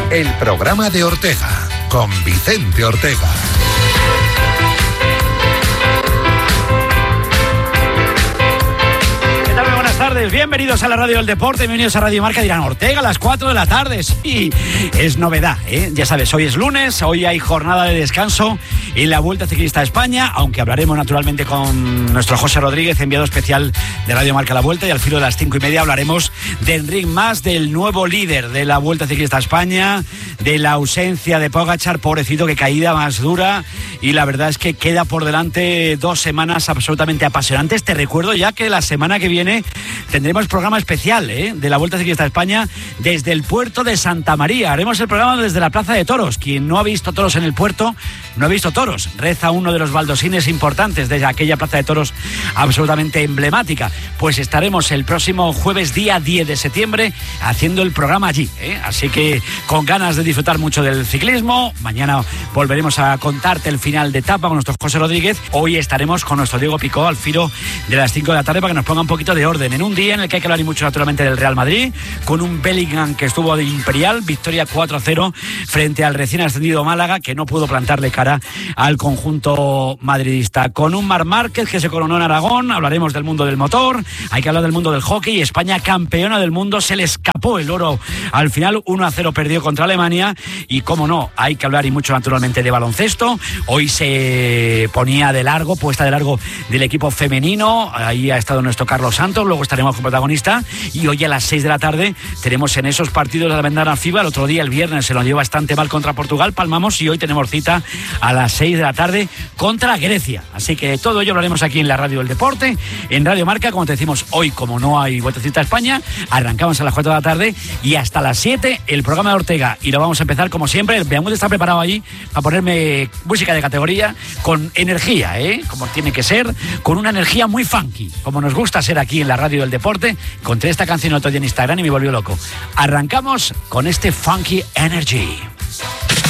el programa de Ortega, con Vicente Ortega. Buenas tardes, bienvenidos a la Radio del Deporte, bienvenidos a Radio Marca. Dirán, Ortega a las 4 de la tarde, sí, es novedad, ¿eh? Ya sabes, hoy es lunes, hoy hay jornada de descanso en la Vuelta Ciclista a España, aunque hablaremos naturalmente con nuestro José Rodríguez, enviado especial de Radio Marca a la Vuelta, y al filo de las 5:30 hablaremos de Enric Mas, del nuevo líder de la Vuelta Ciclista a España, de la ausencia de Pogačar, pobrecito, que caída más dura, y la verdad es que queda por delante 2 semanas absolutamente apasionantes. Te recuerdo ya que la semana que viene tendremos programa especial de la Vuelta Ciclista a España desde el puerto de Santa María. Haremos el programa desde la Plaza de Toros. Quien no ha visto toros en el puerto, no ha visto toros. Reza uno de los baldosines importantes de aquella Plaza de Toros absolutamente emblemática. Pues estaremos el próximo jueves, día 10 de septiembre, haciendo el programa allí. Así que con ganas de disfrutar mucho del ciclismo. Mañana volveremos a contarte el final de etapa con nuestro José Rodríguez. Hoy estaremos con nuestro Diego Picó al filo de las 5 de la tarde para que nos ponga un poquito de orden en un día en el que hay que hablar y mucho naturalmente del Real Madrid, con un Bellingham que estuvo de imperial, victoria 4-0 frente al recién ascendido Málaga, que no pudo plantarle cara al conjunto madridista, con un Marc Márquez que se coronó en Aragón. Hablaremos del mundo del motor, hay que hablar del mundo del hockey. España campeona del mundo, se le escapó el oro al final, 1-0 perdió contra Alemania. Y cómo no, hay que hablar y mucho naturalmente de baloncesto. Hoy se ponía puesta de largo del equipo femenino, ahí ha estado nuestro Carlos Santos, luego estaremos con protagonista, y hoy a las 6 de la tarde tenemos en esos partidos de la ventana FIBA. El otro día, el viernes, se nos dio bastante mal contra Portugal, palmamos, y hoy tenemos cita a las 6 de la tarde contra Grecia. Así que todo ello hablaremos aquí en la Radio del Deporte, en Radio Marca. Como te decimos, hoy, como no hay Vueltecita a España, arrancamos a las 4 de la tarde y hasta las 7 el programa de Ortega, y lo vamos a empezar como siempre. El Beamud está preparado allí para ponerme música de categoría, con energía, como tiene que ser, con una energía muy funky, como nos gusta ser aquí en la Radio del Deporte. Encontré esta canción otro día en Instagram y me volvió loco. Arrancamos con este Funky Energy.